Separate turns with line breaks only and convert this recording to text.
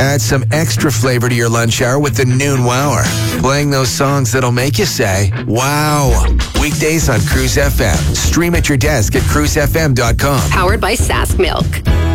Add some extra flavor to your lunch hour with the Noon Wower. Playing those songs that'll make you say, wow. Weekdays on Cruise FM. Stream at your desk at cruisefm.com.
Powered by Sask Milk.